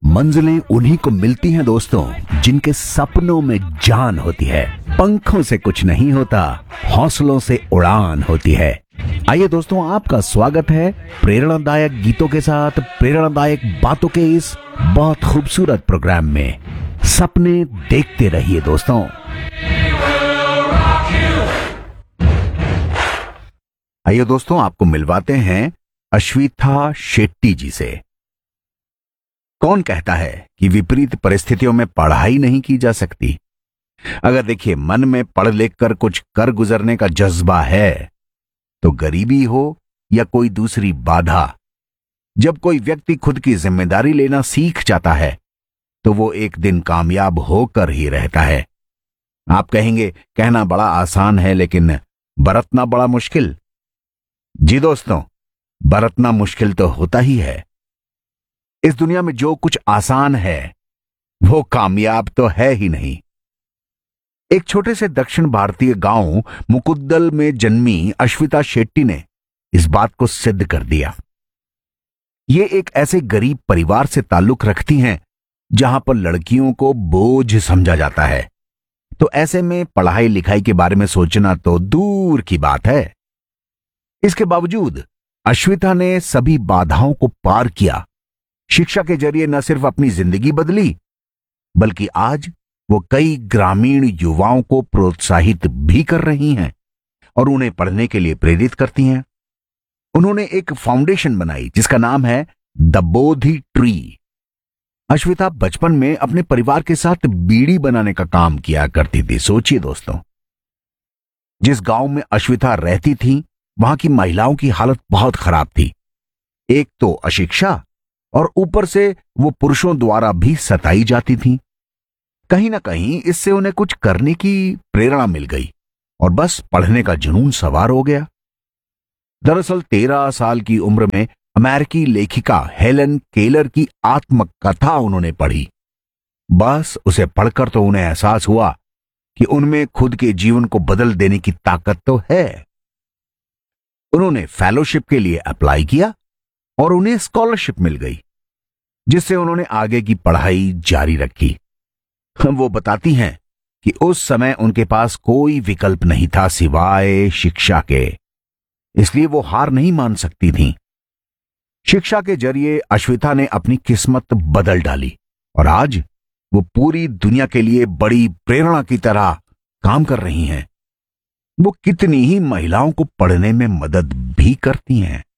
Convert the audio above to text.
मंजिलें उन्हीं को मिलती हैं दोस्तों, जिनके सपनों में जान होती है। पंखों से कुछ नहीं होता, हौसलों से उड़ान होती है। आइए दोस्तों, आपका स्वागत है प्रेरणादायक गीतों के साथ प्रेरणादायक बातों के इस बहुत खूबसूरत प्रोग्राम में। सपने देखते रहिए दोस्तों। आइए दोस्तों, आपको मिलवाते हैं अश्विथा शेट्टी जी से। कौन कहता है कि विपरीत परिस्थितियों में पढ़ाई नहीं की जा सकती? अगर देखिए, मन में पढ़ लिख कर कुछ कर गुजरने का जज्बा है, तो गरीबी हो या कोई दूसरी बाधा, जब कोई व्यक्ति खुद की जिम्मेदारी लेना सीख जाता है, तो वो एक दिन कामयाब होकर ही रहता है। आप कहेंगे, कहना बड़ा आसान है लेकिन बरतना बड़ा मुश्किल। जी दोस्तों, बरतना मुश्किल तो होता ही है। इस दुनिया में जो कुछ आसान है वो कामयाब तो है ही नहीं। एक छोटे से दक्षिण भारतीय गांव मुकुद्दल में जन्मी अश्विता शेट्टी ने इस बात को सिद्ध कर दिया। ये एक ऐसे गरीब परिवार से ताल्लुक रखती हैं जहां पर लड़कियों को बोझ समझा जाता है, तो ऐसे में पढ़ाई लिखाई के बारे में सोचना तो दूर की बात है। इसके बावजूद अश्विता ने सभी बाधाओं को पार किया। शिक्षा के जरिए न सिर्फ अपनी जिंदगी बदली, बल्कि आज वो कई ग्रामीण युवाओं को प्रोत्साहित भी कर रही हैं और उन्हें पढ़ने के लिए प्रेरित करती हैं। उन्होंने एक फाउंडेशन बनाई जिसका नाम है द बोधि ट्री। अश्विता बचपन में अपने परिवार के साथ बीड़ी बनाने का काम किया करती थी। सोचिए दोस्तों, जिस गांव में अश्विता रहती थी, वहां की महिलाओं की हालत बहुत खराब थी। एक तो अशिक्षा, और ऊपर से वो पुरुषों द्वारा भी सताई जाती थीं। कहीं ना कहीं इससे उन्हें कुछ करने की प्रेरणा मिल गई और बस पढ़ने का जुनून सवार हो गया। दरअसल 13 साल की उम्र में अमेरिकी लेखिका हेलन केलर की आत्मकथा उन्होंने पढ़ी। बस उसे पढ़कर तो उन्हें एहसास हुआ कि उनमें खुद के जीवन को बदल देने की ताकत तो है। उन्होंने फेलोशिप के लिए अप्लाई किया और उन्हें स्कॉलरशिप मिल गई, जिससे उन्होंने आगे की पढ़ाई जारी रखी। वो बताती हैं कि उस समय उनके पास कोई विकल्प नहीं था सिवाय शिक्षा के, इसलिए वो हार नहीं मान सकती थीं। शिक्षा के जरिए अश्विता ने अपनी किस्मत बदल डाली और आज वो पूरी दुनिया के लिए बड़ी प्रेरणा की तरह काम कर रही हैं। वो कितनी ही महिलाओं को पढ़ने में मदद भी करती हैं।